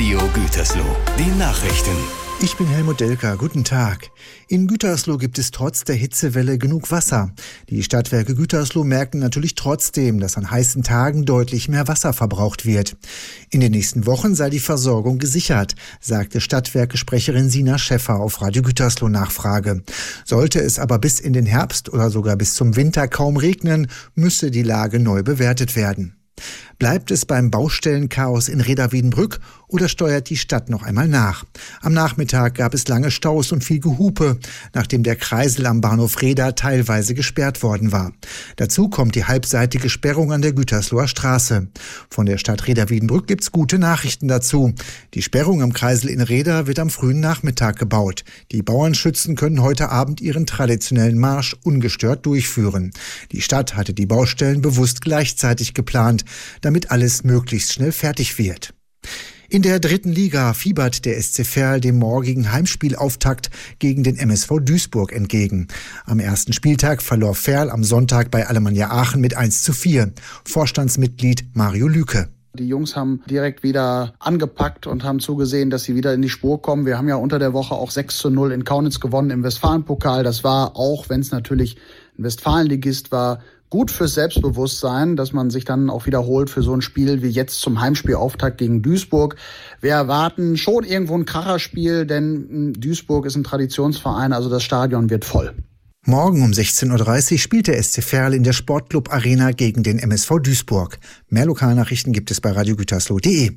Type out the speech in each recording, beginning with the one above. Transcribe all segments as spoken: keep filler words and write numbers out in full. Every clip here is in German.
Radio Gütersloh, die Nachrichten. Ich bin Helmut Delker, guten Tag. In Gütersloh gibt es trotz der Hitzewelle genug Wasser. Die Stadtwerke Gütersloh merken natürlich trotzdem, dass an heißen Tagen deutlich mehr Wasser verbraucht wird. In den nächsten Wochen sei die Versorgung gesichert, sagte Stadtwerke-Sprecherin Sina Schäffer auf Radio Gütersloh Nachfrage. Sollte es aber bis in den Herbst oder sogar bis zum Winter kaum regnen, müsse die Lage neu bewertet werden. Bleibt es beim Baustellenchaos in Reda-Wiedenbrück oder steuert die Stadt noch einmal nach? Am Nachmittag gab es lange Staus und viel Gehupe, nachdem der Kreisel am Bahnhof Reda teilweise gesperrt worden war. Dazu kommt die halbseitige Sperrung an der Gütersloher Straße. Von der Stadt Reda-Wiedenbrück gibt's gute Nachrichten dazu. Die Sperrung am Kreisel in Reda wird am frühen Nachmittag gebaut. Die Bauernschützen können heute Abend ihren traditionellen Marsch ungestört durchführen. Die Stadt hatte die Baustellen bewusst gleichzeitig geplant, damit alles möglichst schnell fertig wird. In der dritten Liga fiebert der S C Verl dem morgigen Heimspielauftakt gegen den M S V Duisburg entgegen. Am ersten Spieltag verlor Verl am Sonntag bei Alemannia Aachen mit eins zu vier. Vorstandsmitglied Mario Lüke. Die Jungs haben direkt wieder angepackt und haben zugesehen, dass sie wieder in die Spur kommen. Wir haben ja unter der Woche auch sechs zu null in Kaunitz gewonnen im Westfalenpokal. Das war, auch wenn es natürlich ein Westfalenligist war, gut fürs Selbstbewusstsein, dass man sich dann auch wiederholt für so ein Spiel wie jetzt zum Heimspielauftakt gegen Duisburg. Wir erwarten schon irgendwo ein Kracherspiel, denn Duisburg ist ein Traditionsverein, also das Stadion wird voll. Morgen um sechzehn Uhr dreißig spielt der S C Verl in der Sportclub Arena gegen den M S V Duisburg. Mehr Lokalnachrichten gibt es bei radio gütersloh punkt de.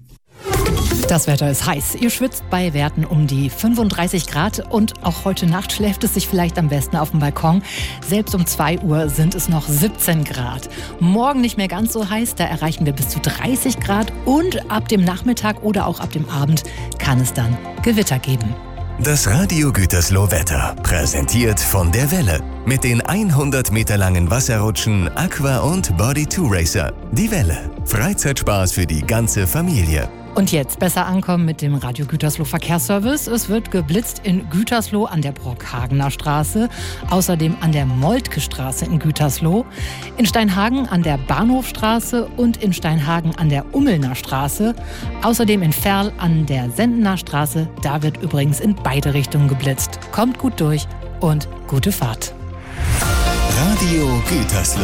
Das Wetter ist heiß. Ihr schwitzt bei Werten um die fünfunddreißig Grad und auch heute Nacht schläft es sich vielleicht am besten auf dem Balkon. Selbst um zwei Uhr sind es noch siebzehn Grad. Morgen nicht mehr ganz so heiß, da erreichen wir bis zu dreißig Grad und ab dem Nachmittag oder auch ab dem Abend kann es dann Gewitter geben. Das Radio Gütersloh Wetter, präsentiert von der Welle. Mit den hundert Meter langen Wasserrutschen Aqua und Body two Racer. Die Welle, Freizeitspaß für die ganze Familie. Und jetzt besser ankommen mit dem Radio Gütersloh Verkehrsservice. Es wird geblitzt in Gütersloh an der Brockhagener Straße, außerdem an der Moltke Straße in Gütersloh, in Steinhagen an der Bahnhofstraße und in Steinhagen an der Ummelner Straße, außerdem in Verl an der Sendener Straße. Da wird übrigens in beide Richtungen geblitzt. Kommt gut durch und gute Fahrt. Radio Gütersloh.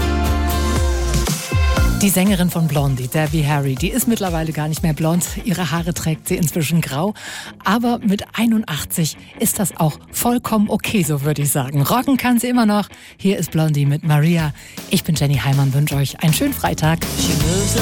Die Sängerin von Blondie, Debbie Harry, die ist mittlerweile gar nicht mehr blond. Ihre Haare trägt sie inzwischen grau. Aber mit einundachtzig ist das auch vollkommen okay, so würde ich sagen. Rocken kann sie immer noch. Hier ist Blondie mit Maria. Ich bin Jenny Heimann, wünsche euch einen schönen Freitag.